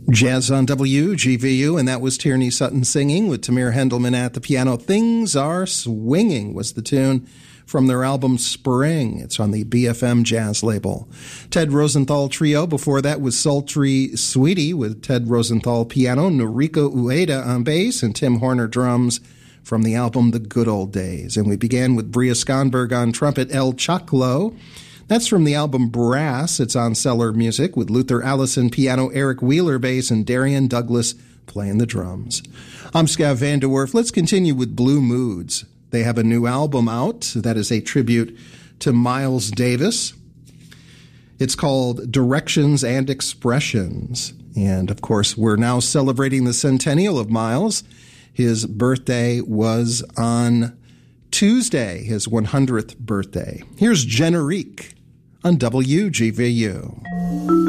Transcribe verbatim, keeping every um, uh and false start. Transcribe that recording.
Jazz on W G V U, and that was Tierney Sutton singing with Tamir Hendelman at the piano. Things Are Swinging was the tune from their album Spring. It's on the B F M Jazz label. Ted Rosenthal Trio. Before that was Sultry Sweetie with Ted Rosenthal piano, Noriko Ueda on bass, and Tim Horner drums from the album The Good Old Days. And we began with Bria Skonberg on trumpet, El Choclo. That's from the album Brass. It's on Cellar Music with Luther Allison piano, Eric Wheeler bass, and Darian Douglas playing the drums. I'm Scav Vanderwerf. Let's continue with Blue Moods. They have a new album out that is a tribute to Miles Davis. It's called Directions and Expressions. And, of course, we're now celebrating the centennial of Miles. His birthday was on Tuesday, his one hundredth birthday. Here's Generique on W G V U.